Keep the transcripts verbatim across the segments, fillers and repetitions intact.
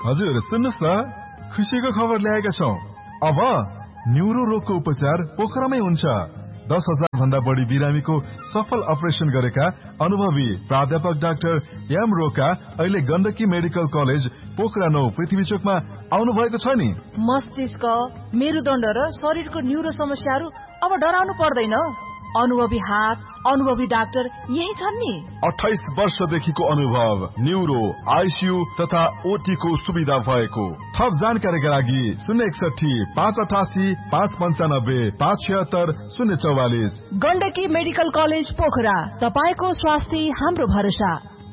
हजुर सुन्नुस् न, खुसीको खबर ल्याएका छौं। अब न्युरो रोगको उपचार पोखरामै हुन्छ। दस हजार भन्दा बढी बिरामीको सफल अपरेसन गरेका अनुभवी प्राध्यापक डाक्टर एम रोका अहिले गण्डकी मेडिकल कलेज पोखरा नौ पृथ्वी चोकमा आउनु भएको छ नि। मस्तिष्क, मेरुदण्ड र शरीरको न्युरो समस्याहरू अब डराउनु पर्दैन। अनुभवी हात, अनुभवी डाक्टर यही छन् नि। अठाइस वर्षदेखिको अनुभव, न्युरो, आइसियू तथा ओटी को सुविधा भएको। थप जानकारीका लागि शून्य एकसठी पाँच अठासी पाँच पन्चानब्बे पाँच छिहत्तर शून्य चौवालिस। गण्डकी मेडिकल कलेज पोखरा, तपाईको स्वास्थ्य हाम्रो भरोसा।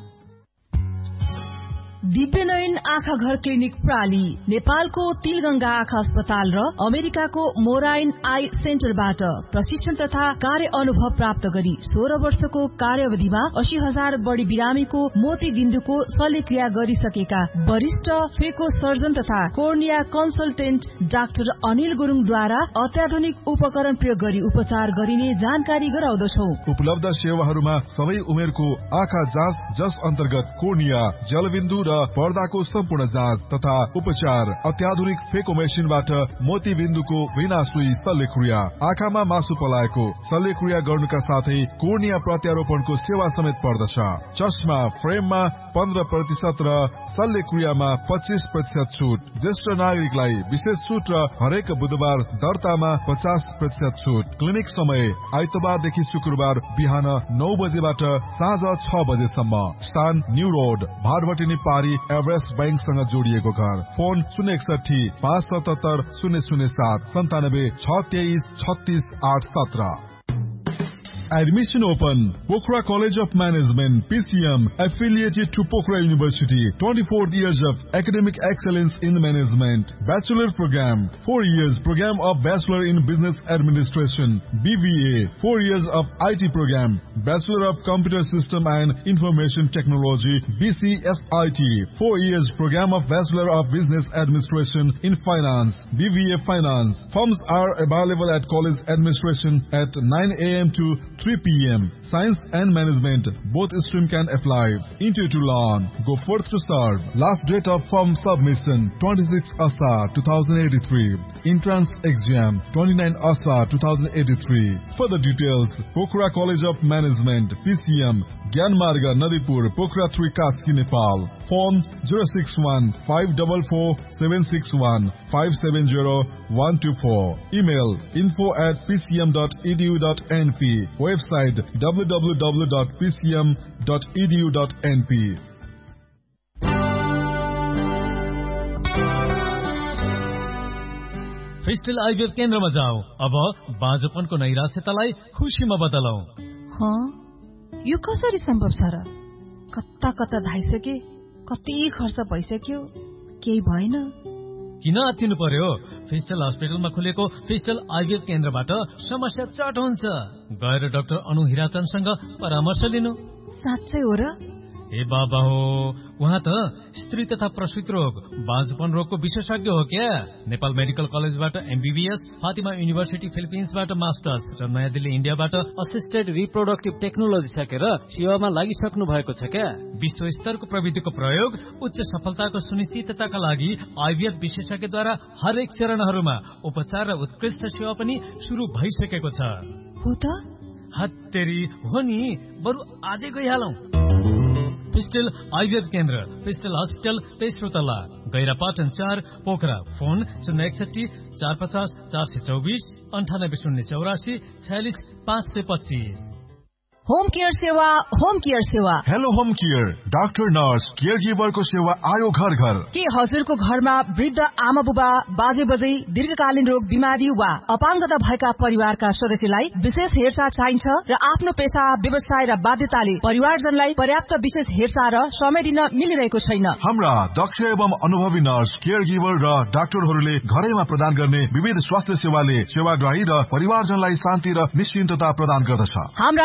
दिव्यनयन आँखा घर क्लिनिक प्राली नेपालको तिलगंगा आँखा अस्पताल र अमेरिकाको मोराइन आई सेन्टरबाट प्रशिक्षण तथा कार्य अनुभव प्राप्त गरी सोह्र वर्षको कार्यावधिमा अस्सी हजार बढ़ी बिरामीको मोती बिन्दुको शल्यक्रिया गरिसकेका वरिष्ठ फेको सर्जन तथा कोर्निया कन्सल्टेन्ट डाक्टर अनिल गुरुङद्वारा अत्याधुनिक उपकरण प्रयोग गरी उपचार गरिने जानकारी गराउँदछौ। उपलब्ध सेवाहरूमा सबै उमेरको आँखा जाँच, जस अन्तर्गत कोर्निया, जलबिन्दु र पर्दाको सम्पूर्ण जाँच तथा उपचार, अत्याधुनिक फेको मेसिनबाट मोती बिन्दुको बिना सुई शल्यक्रिया, आँखामा मासु पलाएको शल्यक्रिया गर्नुका साथै कोर्निया प्रत्यारोपणको सेवा समेत पर्दछ। चस्मा फ्रेममा पन्ध्र प्रतिशत र शल्यक्रियामा पच्चीस प्रतिशत छुट। ज्येष्ठ नागरिकलाई विशेष छुट र हरेक बुधबार दर्तामा पचास प्रतिशत छुट। क्लिनिक समय आइतबारदेखि शुक्रबार बिहान नौ बजेबाट साँझ छ बजेसम्म। स्थान न्यू रोड, भारवटी पारी, एभरेस्ट बैंकसँग जोडिएको घर। फोन शून्य एकसठी पाँच सतहत्तर शून्य शून्य सात सन्तानब्बे छ तेइस छत्तीस आठ सत्र। Admission open. Pokhara College of Management, P C M, affiliated to Pokhara University. twenty-four years of academic excellence in management. Bachelor program, four years program of Bachelor in Business Administration. B B A, four years of I T program. Bachelor of Computer System and Information Technology, B C S I T. four years program of Bachelor of Business Administration in Finance, B B A Finance. Forms are available at College Administration at nine A M to three P M Science and Management, both stream can apply. Intended to learn, go forth to serve. Last date of form submission twenty-six Asa twenty eighty-three. Entrance exam twenty-nine Asa twenty eighty-three. Further details, Pokhara College of Management, P C M, Gyanmarga, Nadipur, Pokhara three, Kaski, Nepal. Phone zero six one five four four seven six one five seven zero one two four. Email info at p c m dot e d u dot n p. Website w w w dot p c m dot e d u dot n p. फिस्टल IVF केन्द्रमा जाऊ। अब बाँझोपनको नैराश्यतालाई खुसीमा बदलौ। हाँ, यो कसरी सम्भव छ र? कता कता धाइसके, कति खर्च भइसक्यो, केही भएन। किन आत्तिनु पर्यो? फिस्टल हस्पिटलमा खुलेको फिस्टल आइभीएफ केन्द्रबाट समस्या चट हुन्छ। गएर डाक्टर अनु हिराचनसँग परामर्श लिनु। साँच्चै हो र? ए बाबा हो, उहाँ त स्त्री तथा प्रसूति रोग, बाँझपन रोगको विशेषज्ञ हो क्या। नेपाल मेडिकल कलेजबाट एमबीबीएस, फातिमा युनिभर्सिटी फिलिपिन्सबाट मास्टर्स र नयाँ दिल्ली इन्डियाबाट असिस्टेड रिप्रोडक्टिभ टेक्नोलोजी सकेर सेवामा लागिसक्नु भएको छ क्या। विश्व स्तरको प्रविधिको प्रयोग उच्च सफलताको सुनिश्चितताका लागि आइभीएफ विशेषज्ञद्वारा हरेक चरणहरूमा उपचार र उत्कृष्ट सेवा पनि सुरु भइसकेको छ। हो त? हत्तेरी हो नि, बरु आजै गइहालौं। फिस्टल आइभीएफ केन्द्र, फिस्टल हस्पिटल, तेस्रो तला, गैरापाटन चार, पोखरा। फोन शून्य एकसठी चार पचास चार सय चौबिस अन्ठानब्बे शून्य चौरासी छयालिस पाँच सय पच्चीस। होम केयर सेवा, होम केयर सेवा। Hello home care, doctor nurse care गिभरको सेवा आयो घर घर। के हजुरको घरमा वृद्ध आमा बुबा, बाजे बजै, दीर्घकालीन रोग, बिमारी वा अपाङ्गता भएका परिवारका सदस्यलाई विशेष हेरचाह चाहिन्छ र आफ्नो पेशा, व्यवसाय र बाध्यताले परिवारजनलाई पर्याप्त विशेष हेरचाह र समय दिन मिलिरहेको छैन। हाम्रा दक्ष एवं अनुभवी नर्स, केयर गिभर र डाक्टरहरूले घरैमा प्रदान गर्ने विविध स्वास्थ्य सेवाले सेवाग्राही र परिवारजनलाई शान्ति र निश्चिन्तता प्रदान गर्दछ। हाम्रा सेवा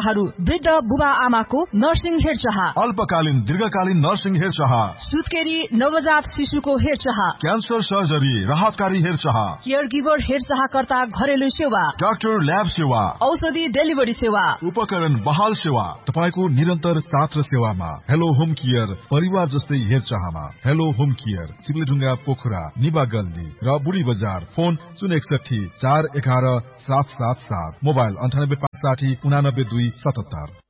सेवाहरू, वृद्ध बुबा आमाको नर्सिङ हेरचाह, अल्पकालीन दीर्घकालीन नर्सिङ हेरचाह, सुत्केरी नवजात शिशुको हेरचाह, क्यान्सर सर्जरी राहतकारी हेरचाह, केयर गिभर हेरचाहकर्ता घरेलु सेवा, डाक्टर ल्याब सेवा, औषधि डेलिभरी सेवा, उपकरण बहाल सेवा, तपाईको निरन्तर साथ र सेवामा हेलो होम केयर परिवार जस्तै हेरचाहमा। हेलो होम केयर चिप्लेढुङ्गा पोखरा निबा गल्ली र बुढी बजार। फोन शून्य एकसठी चार एघार सात सात सात, मोबाइल अन्ठानब्बे पाँच साठी उनानब्बे दुई सतहत्तर।